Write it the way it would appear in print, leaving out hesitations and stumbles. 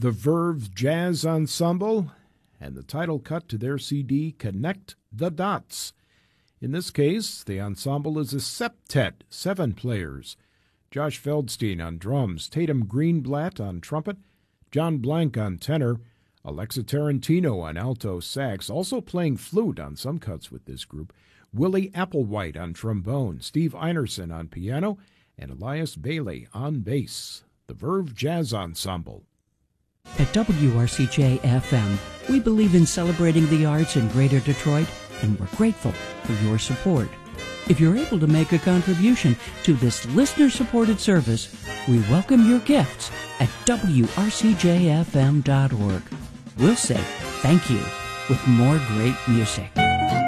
the Verve Jazz Ensemble, and the title cut to their CD, Connect the Dots. In this case, the ensemble is a septet, 7 players. Josh Feldstein on drums, Tatum Greenblatt on trumpet, John Blank on tenor, Alexa Tarantino on alto sax, also playing flute on some cuts with this group, Willie Applewhite on trombone, Steve Einerson on piano, and Elias Bailey on bass. The Verve Jazz Ensemble. At WRCJ-FM, we believe in celebrating the arts in Greater Detroit, and we're grateful for your support. If you're able to make a contribution to this listener-supported service, we welcome your gifts at WRCJFM.org. We'll say thank you with more great music.